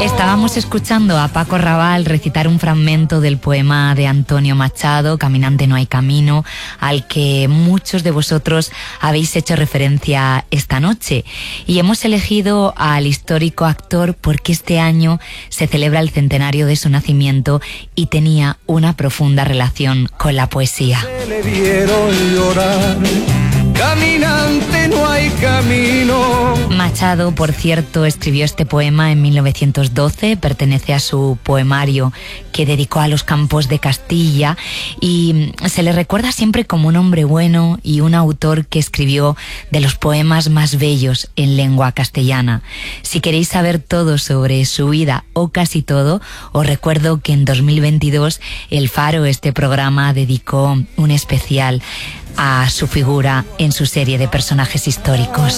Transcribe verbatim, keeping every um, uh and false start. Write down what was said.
Estábamos escuchando a Paco Raval recitar un fragmento del poema de Antonio Machado, Caminante no hay camino, al que muchos de vosotros habéis hecho referencia esta noche. Y hemos elegido al histórico actor porque este año se celebra el centenario de su nacimiento y tenía una profunda relación con la poesía. Se le vieron llorar. Caminante no hay camino. Machado, por cierto, escribió este poema en mil novecientos doce, pertenece a su poemario que dedicó a los campos de Castilla y se le recuerda siempre como un hombre bueno y un autor que escribió de los poemas más bellos en lengua castellana. Si queréis saber todo sobre su vida o casi todo, os recuerdo que en dos mil veintidós El Faro, este programa, dedicó un especial a su figura en su serie de personajes históricos.